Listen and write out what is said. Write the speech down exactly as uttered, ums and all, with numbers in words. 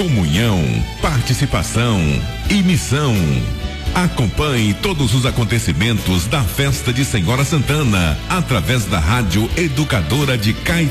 comunhão, participação e missão. Acompanhe todos os acontecimentos da festa de Senhora Santana através da Rádio Educadora de Caetano.